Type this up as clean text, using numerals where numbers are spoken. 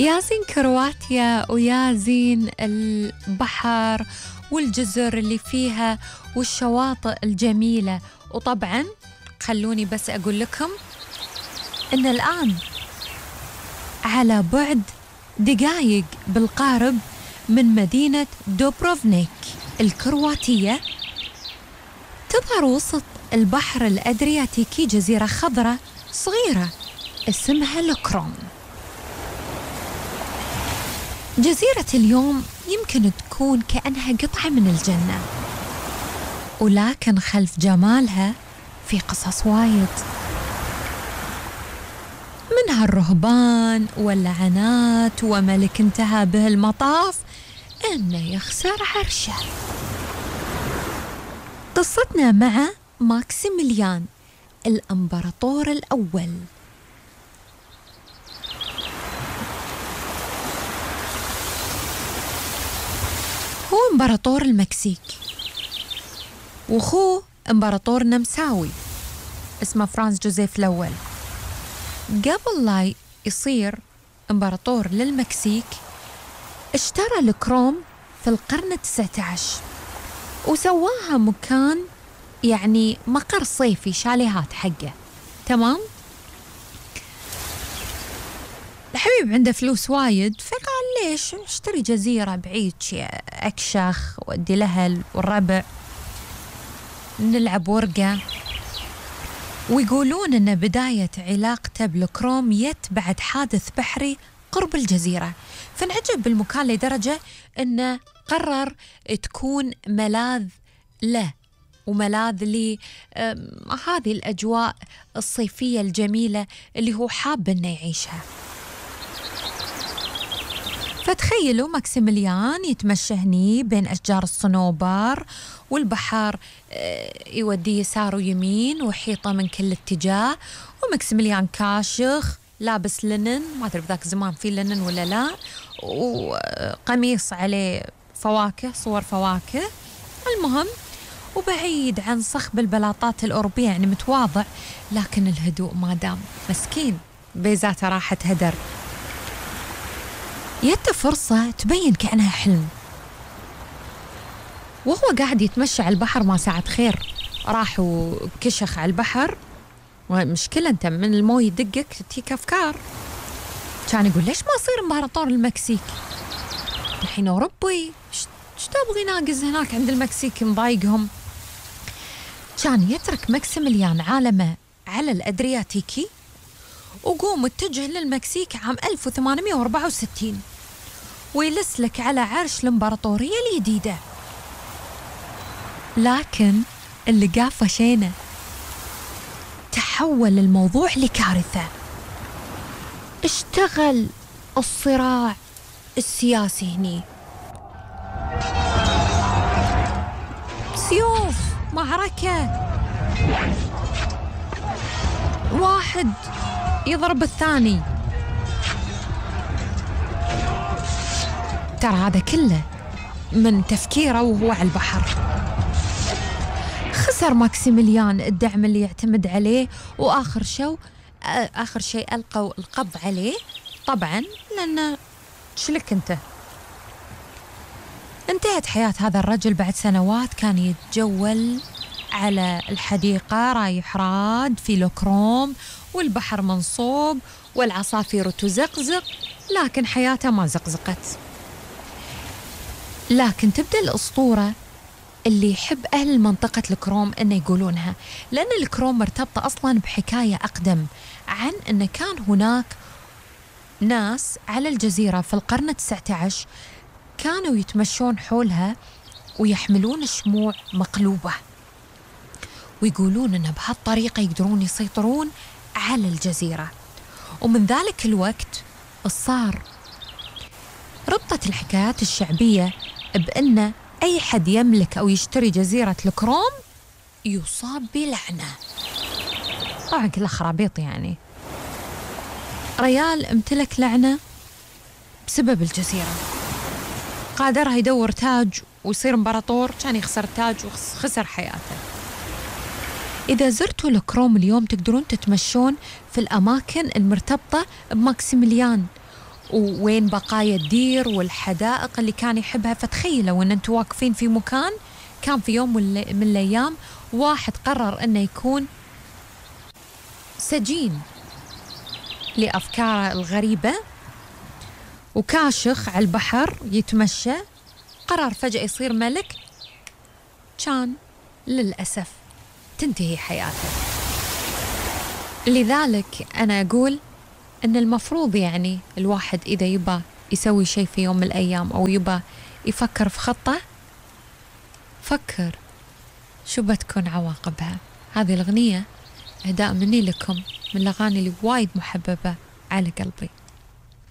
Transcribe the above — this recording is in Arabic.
يا زين كرواتيا ويا زين البحر والجزر اللي فيها والشواطئ الجميلة. وطبعا خلوني بس أقول لكم إن الآن على بعد دقايق بالقارب من مدينة دوبروفنيك الكرواتية تظهر وسط البحر الأدرياتيكي جزيرة خضراء صغيرة اسمها لوكروم. جزيرة اليوم يمكن تكون كأنها قطعة من الجنة، ولكن خلف جمالها في قصص وايد، منها الرهبان واللعنات وملك انتهى به المطاف أنه يخسر عرشه. قصتنا مع ماكسيميليان الإمبراطور الأول. هو إمبراطور المكسيك، وأخوه إمبراطور نمساوي اسمه فرانز جوزيف الأول. قبل لا يصير إمبراطور للمكسيك اشترى الكروم في القرن 19 وسواها مكان، يعني مقر صيفي، شاليهات حقه. تمام؟ الحبيب عنده فلوس وايد، فقال ليش اشتري جزيرة بعيد شي أكشخ وأدي لها والربع نلعب ورقة. ويقولون أن بداية علاقته بالكروم جت بعد حادث بحري قرب الجزيرة، فانعجب بالمكان لدرجة أنه قرر تكون ملاذ له وملاذ لهذه الأجواء الصيفية الجميلة اللي هو حاب أنه يعيشها. فتخيلوا ماكسيميليان يتمشى هني بين أشجار الصنوبر، والبحر يوديه يسار ويمين وحيطة من كل اتجاه، وماكسيميليان كاشخ لابس لينن، ما أدري بذاك زمان في لينن ولا لا، وقميص عليه فواكه، صور فواكه. المهم وبعيد عن صخب البلاطات الأوروبية، يعني متواضع، لكن الهدوء ما دام. مسكين بيزاته راحت هدر. جت فرصة تبين كأنها حلم، وهو قاعد يتمشى على البحر ما ساعة خير راح وكشخ على البحر. ومشكلة أنت من الموي يدقك تيك أفكار. كان يقول ليش ما أصير إمبراطور المكسيك الحين أوروبي، ايش تبغي ناقز هناك عند المكسيك مضايقهم. كان يترك ماكسيميليان عالمه على الأدرياتيكي وقوم اتجه للمكسيك عام 1864 ويلسلك على عرش الإمبراطورية الجديدة. لكن اللي قافه شينه، تحول الموضوع لكارثة. اشتغل الصراع السياسي هني، سيوف، معركة، واحد يضرب الثاني. ترى هذا كله من تفكيره وهو على البحر. خسر ماكسيميليان الدعم اللي يعتمد عليه، وآخر شيء ألقوا القبض عليه طبعا، لأنه شلك أنت. انتهت حياة هذا الرجل بعد سنوات كان يتجول على الحديقة رايح راد في لوكروم، والبحر منصوب والعصافير تزقزق، لكن حياته ما زقزقت. لكن تبدأ الأسطورة اللي يحب أهل منطقة الكروم أنه يقولونها، لأن الكروم مرتبطة أصلاً بحكاية أقدم عن أن كان هناك ناس على الجزيرة في القرن 19 كانوا يتمشون حولها ويحملون شموع مقلوبة، ويقولون أن بهالطريقة يقدرون يسيطرون على الجزيرة. ومن ذلك الوقت صار ربطت الحكايات الشعبية بأن أي حد يملك أو يشتري جزيرة الكروم يصاب بلعنة. طبعا كلها خرابيط، يعني ريال امتلك لعنة بسبب الجزيرة، قادرها يدور تاج ويصير امبراطور، كان يخسر تاج وخسر حياته. إذا زرتوا الكروم اليوم تقدرون تتمشون في الأماكن المرتبطة بماكسيميليان، ووين بقايا الدير والحدائق اللي كان يحبها. فتخيلوا أن أنتوا واقفين في مكان كان في يوم من الأيام واحد قرر أنه يكون سجين لأفكاره الغريبة وكاشخ على البحر يتمشى، قرر فجأة يصير ملك، كان للأسف تنتهي حياته. لذلك أنا أقول أن المفروض يعني الواحد إذا يبى يسوي شيء في يوم من الأيام أو يبى يفكر في خطة، فكر شو بتكون عواقبها. هذه الأغنية إهداء مني لكم من الأغاني اللي وايد محببة على قلبي.